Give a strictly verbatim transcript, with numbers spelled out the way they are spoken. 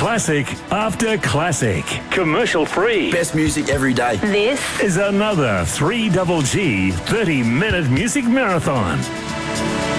Classic after classic. Commercial free. Best music every day. This is another three G G thirty minute music marathon.